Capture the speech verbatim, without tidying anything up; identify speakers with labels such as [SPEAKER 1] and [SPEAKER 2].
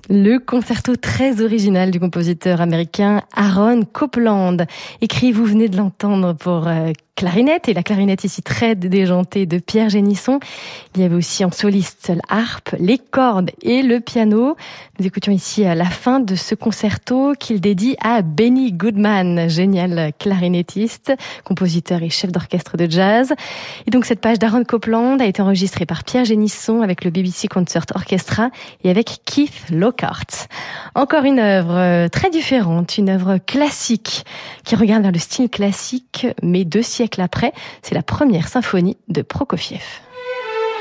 [SPEAKER 1] Le concerto très original du compositeur américain Aaron Copland, écrit, vous venez de l'entendre, pour euh, clarinette, et la clarinette ici très déjantée de Pierre Génisson. Il y avait aussi en soliste la harpe, les cordes et le piano. Nous écoutions ici la fin de ce concerto qu'il dédie à Benny Goodman, génial clarinettiste, compositeur et chef d'orchestre de jazz. Et donc cette page d'Aaron Copland a été enregistrée par Pierre Génisson avec le B B C Concert Orchestra et avec Keith Lockhart. Encore une œuvre très différente, une œuvre classique qui regarde vers le style classique, mais deux siècles après, c'est la première symphonie de Prokofiev.